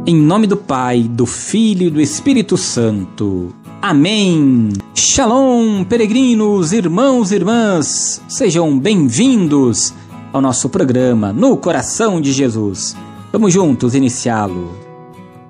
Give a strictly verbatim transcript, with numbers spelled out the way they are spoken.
Em nome do Pai, do Filho e do Espírito Santo. Amém. Shalom, peregrinos, irmãos e irmãs. Sejam bem-vindos ao nosso programa No Coração de Jesus. Vamos juntos iniciá-lo.